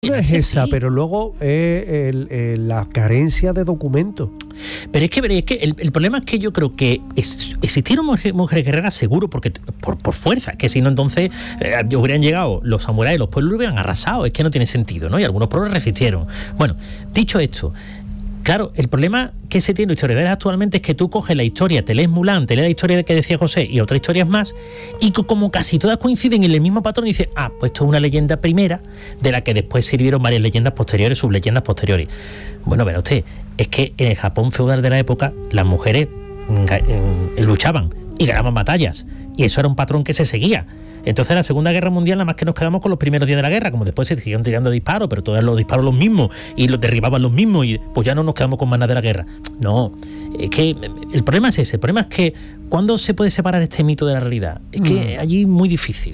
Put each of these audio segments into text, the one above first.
Una es esa, pero luego la carencia de documentos. Pero es que el problema es que yo creo que existieron mujeres guerreras seguro porque por fuerza, que si no entonces hubieran llegado los samuráis, los pueblos lo hubieran arrasado, es que no tiene sentido, ¿no? Y algunos pueblos resistieron. Bueno, dicho esto, claro, el problema que se tiene los historiadores actualmente es que tú coges la historia, te lees Mulan, te lees la historia que decía José y otras historias más, y como casi todas coinciden en el mismo patrón, dices, pues esto es una leyenda primera de la que después sirvieron varias leyendas posteriores, subleyendas posteriores. Bueno, verá usted, es que en el Japón feudal de la época las mujeres luchaban y ganaban batallas, y eso era un patrón que se seguía. Entonces en la Segunda Guerra Mundial nada más que nos quedamos con los primeros días de la guerra, como después se siguieron tirando disparos, pero todos los disparos los mismos y los derribaban los mismos y pues ya no nos quedamos con más nada de la guerra. No, es que el problema es ese, el problema es que ¿cuándo se puede separar este mito de la realidad? Es que allí es muy difícil.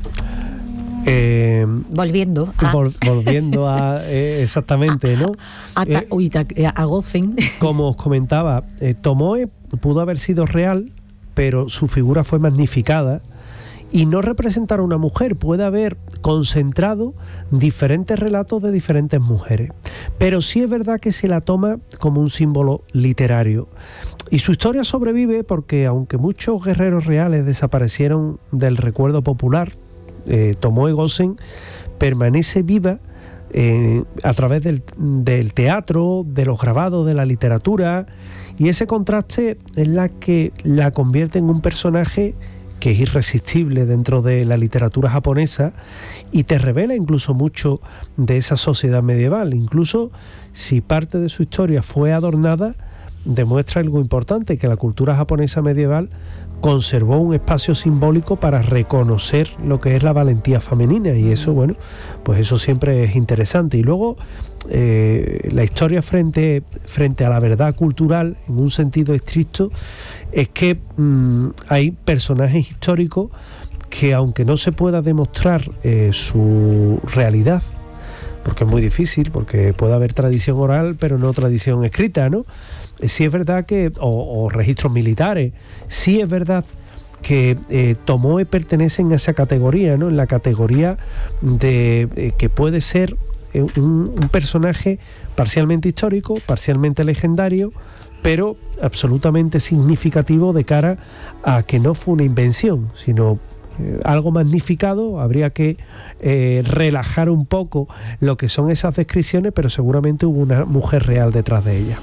Volviendo a exactamente, ¿no? A Gozen. Como os comentaba, Tomoe pudo haber sido real, pero su figura fue magnificada. Y no representar a una mujer, puede haber concentrado diferentes relatos de diferentes mujeres. Pero sí es verdad que se la toma como un símbolo literario. Y su historia sobrevive porque, aunque muchos guerreros reales desaparecieron del recuerdo popular, Tomoe Gozen permanece viva a través del teatro, de los grabados, de la literatura. Y ese contraste es la que la convierte en un personaje que es irresistible dentro de la literatura japonesa y te revela incluso mucho de esa sociedad medieval. Incluso si parte de su historia fue adornada, demuestra algo importante, que la cultura japonesa medieval conservó un espacio simbólico para reconocer lo que es la valentía femenina, y eso, bueno, pues eso siempre es interesante. Y luego la historia frente a la verdad cultural, en un sentido estricto, es que hay personajes históricos que, aunque no se pueda demostrar su realidad, porque es muy difícil, porque puede haber tradición oral pero no tradición escrita, ¿no? Sí es verdad que, o registros militares, sí es verdad que Tomoe pertenecen a esa categoría, ¿no? En la categoría de que puede ser un personaje parcialmente histórico, parcialmente legendario, pero absolutamente significativo de cara a que no fue una invención, sino algo magnificado. Habría que relajar un poco lo que son esas descripciones, pero seguramente hubo una mujer real detrás de ella.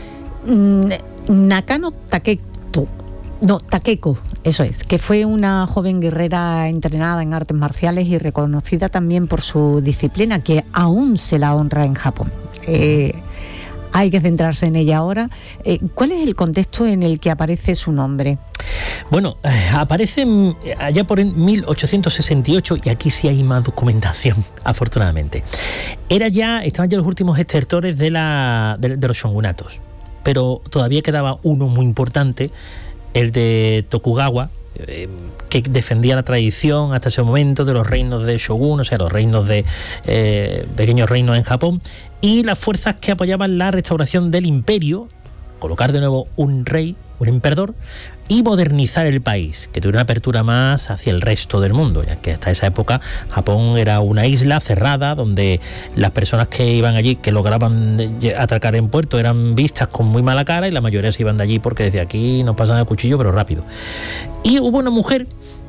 Nakano Takeko, eso es, que fue una joven guerrera entrenada en artes marciales y reconocida también por su disciplina, que aún se la honra en Japón. Hay que centrarse en ella ahora. ¿Cuál es el contexto en el que aparece su nombre? Bueno, aparece allá por 1868, y aquí sí hay más documentación, afortunadamente. Estaban ya los últimos estertores de los shogunatos, pero todavía quedaba uno muy importante, el de Tokugawa, que defendía la tradición hasta ese momento de los reinos de shogun, o sea, los reinos de pequeños reinos en Japón, y las fuerzas que apoyaban la restauración del imperio, colocar de nuevo un rey, un emperador, y modernizar el país, que tuviera una apertura más hacia el resto del mundo, ya que hasta esa época Japón era una isla cerrada donde las personas que iban allí, que lograban atracar en puerto, eran vistas con muy mala cara, y la mayoría se iban de allí porque desde aquí nos pasan el cuchillo pero rápido. Y hubo una mujer,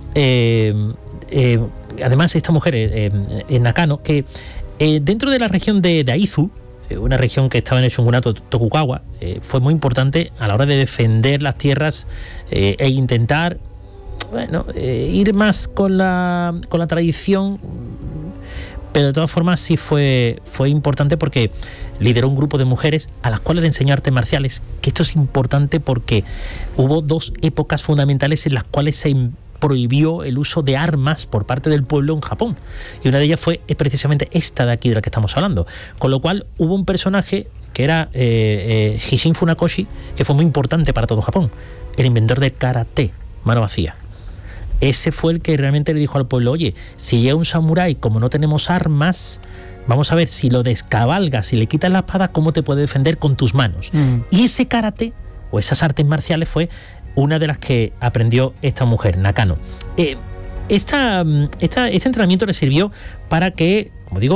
además esta mujer, en Nakano, que dentro de la región de Aizu, una región que estaba en el shogunato Tokugawa, fue muy importante a la hora de defender las tierras e intentar, ir más con la tradición, pero de todas formas sí fue importante porque lideró un grupo de mujeres a las cuales le enseñó artes marciales, que esto es importante porque hubo dos épocas fundamentales en las cuales se prohibió el uso de armas por parte del pueblo en Japón, y una de ellas fue precisamente esta de aquí de la que estamos hablando, con lo cual hubo un personaje que era Hishin Funakoshi, que fue muy importante para todo Japón, el inventor del karate, mano vacía. Ese fue el que realmente le dijo al pueblo: oye, si llega un samurái, como no tenemos armas, vamos a ver, si lo descabalgas, si le quitas la espada, ¿cómo te puede defender con tus manos? Y ese karate, o esas artes marciales, fue una de las que aprendió esta mujer, Nakano. Este entrenamiento le sirvió para que, como digo,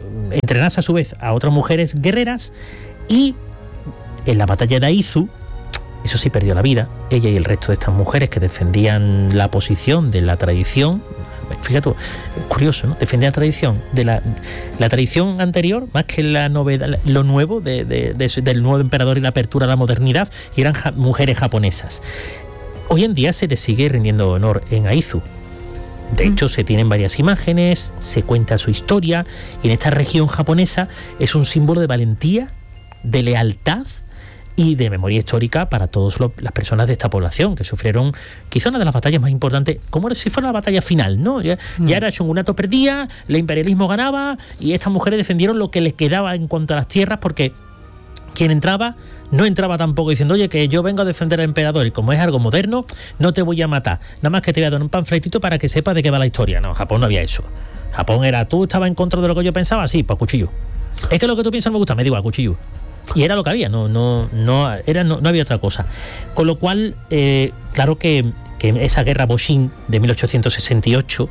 entrenase a su vez a otras mujeres guerreras, y en la batalla de Aizu, eso sí, perdió la vida, ella y el resto de estas mujeres que defendían la posición de la tradición. Fíjate, curioso, ¿no? Defendían la tradición de la tradición anterior más que la novedad, lo nuevo del nuevo emperador y la apertura a la modernidad, y eran mujeres japonesas. Hoy en día se les sigue rindiendo honor en Aizu. De hecho, se tienen varias imágenes, se cuenta su historia, y en esta región japonesa es un símbolo de valentía, de lealtad y de memoria histórica para todas las personas de esta población que sufrieron quizá una de las batallas más importantes, como si fuera la batalla final, ¿no? Ya era el shogunato perdía, el imperialismo ganaba, y estas mujeres defendieron lo que les quedaba en cuanto a las tierras, porque quien entraba no entraba tampoco diciendo, oye, que yo vengo a defender al emperador y como es algo moderno no te voy a matar, nada más que te voy a dar un panfletito para que sepas de qué va la historia. No, en Japón no había eso. Japón era, tú estabas en contra de lo que yo pensaba, sí, pues cuchillo. Es que lo que tú piensas no me gusta, me digo a cuchillo. Y era lo que había, no había otra cosa. Con lo cual, claro que esa guerra Boshin de 1868,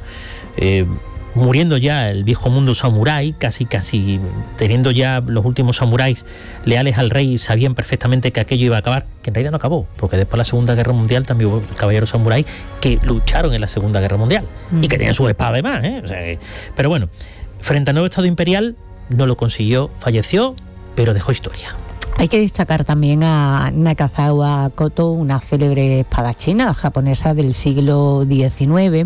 muriendo ya el viejo mundo samurái, casi teniendo ya los últimos samuráis leales al rey, sabían perfectamente que aquello iba a acabar, que en realidad no acabó, porque después de la Segunda Guerra Mundial también hubo caballeros samuráis que lucharon en la Segunda Guerra Mundial y que tenían sus espadas además, ¿eh? O sea, pero bueno, frente al nuevo Estado imperial no lo consiguió, falleció, pero dejó historia. Hay que destacar también a Nakazawa Koto, una célebre espadachina japonesa del siglo XIX,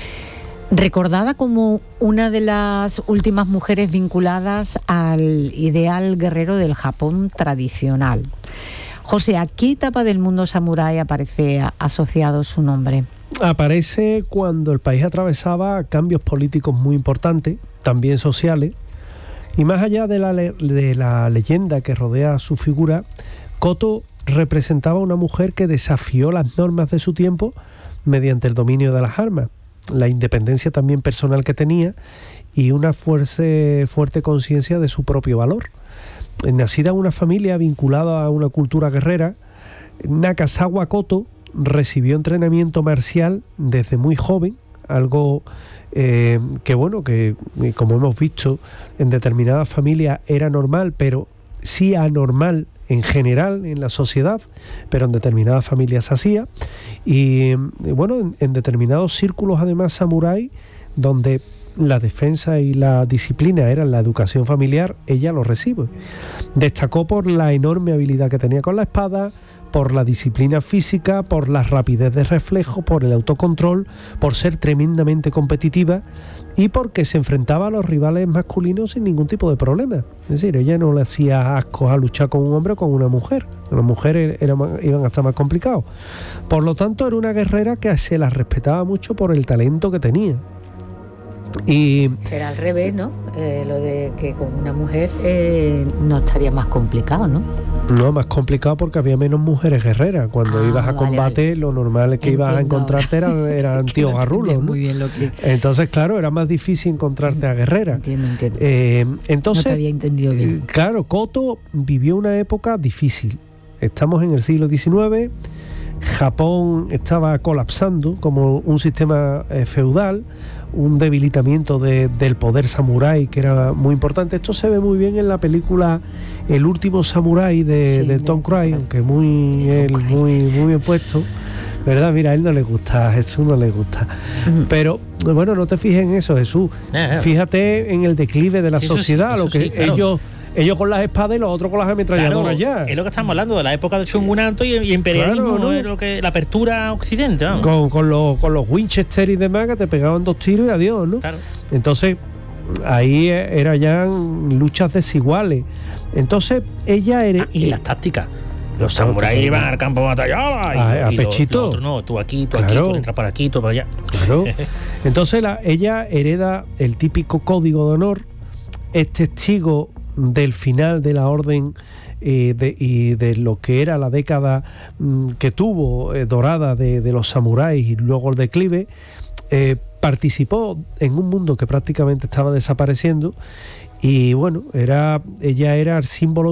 recordada como una de las últimas mujeres vinculadas al ideal guerrero del Japón tradicional. José, ¿a qué etapa del mundo samurái aparece asociado su nombre? Aparece cuando el país atravesaba cambios políticos muy importantes, también sociales, y más allá de la leyenda que rodea su figura, Koto representaba a una mujer que desafió las normas de su tiempo mediante el dominio de las armas, la independencia también personal que tenía y una fuerte conciencia de su propio valor. Nacida en una familia vinculada a una cultura guerrera, Nakazawa Koto recibió entrenamiento marcial desde muy joven, algo que como hemos visto en determinadas familias era normal, pero sí anormal en general en la sociedad, pero en determinadas familias se hacía, y bueno, en determinados círculos además samurái, donde la defensa y la disciplina eran la educación familiar, ella lo recibe. Destacó por la enorme habilidad que tenía con la espada, por la disciplina física, por la rapidez de reflejo, por el autocontrol, por ser tremendamente competitiva y porque se enfrentaba a los rivales masculinos sin ningún tipo de problema. Es decir, ella no le hacía asco a luchar con un hombre o con una mujer. Las mujeres iban a estar más complicados. Por lo tanto, era una guerrera que se la respetaba mucho por el talento que tenía. Y será al revés, ¿no? Lo de que con una mujer no estaría más complicado, ¿no? No, más complicado porque había menos mujeres guerreras. Cuando ibas a combate, lo normal es que ibas a encontrarte eran tíos garrulos, ¿no? Muy bien lo que... Entonces, claro, era más difícil encontrarte a guerreras. Entiendo. Entonces, no te había entendido bien. Claro, Koto vivió una época difícil. Estamos en el siglo XIX, Japón estaba colapsando como un sistema feudal, un debilitamiento del poder samurái que era muy importante. Esto se ve muy bien en la película El último samurái de Tom Cruise, aunque muy bien puesto, ¿verdad? Mira, a él no le gusta, a Jesús no le gusta. Pero bueno, no te fijes en eso, Jesús. Fíjate en el declive de la sociedad, eso lo que sí, claro. Ellos con las espadas y los otros con las ametralladoras, claro, ya. Es lo que estamos hablando de la época del shogunato y imperialismo, claro, ¿no? Es lo que la apertura a Occidente, vamos. Con los Winchester y demás que te pegaban 2 tiros y adiós, ¿no? Claro. Entonces, ahí era ya luchas desiguales. Entonces, ella era... y las tácticas. Los samuráis iban al campo de batalla a pechito. Los otros no, tú aquí, tú entras por aquí, tú por allá. Claro. Entonces, ella hereda el típico código de honor, es testigo del final de la orden y de lo que era la década que tuvo dorada de los samuráis y luego el declive. Participó en un mundo que prácticamente estaba desapareciendo y bueno, ella era el símbolo